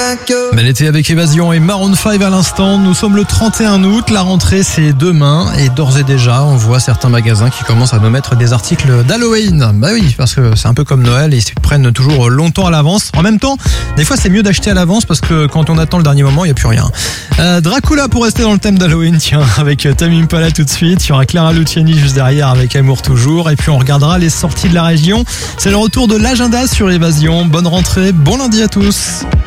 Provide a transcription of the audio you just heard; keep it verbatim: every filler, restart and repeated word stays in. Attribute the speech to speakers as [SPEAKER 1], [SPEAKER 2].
[SPEAKER 1] Ben, l'été avec Évasion et Maroon cinq à l'instant. Nous sommes le trente et un août. La rentrée, c'est demain. Et d'ores et déjà, on voit certains magasins qui commencent à nous mettre des articles d'Halloween. Bah oui, parce que c'est un peu comme Noël. Ils se prennent toujours longtemps à l'avance. En même temps, des fois, c'est mieux d'acheter à l'avance parce que quand on attend le dernier moment, il n'y a plus rien. Euh, Dracula pour rester dans le thème d'Halloween. Tiens, avec Tame Impala tout de suite. Il y aura Clara Luciani juste derrière avec Amour toujours. Et puis, on regardera les sorties de la région. C'est le retour de l'agenda sur Évasion. Bonne rentrée. Bon lundi à tous.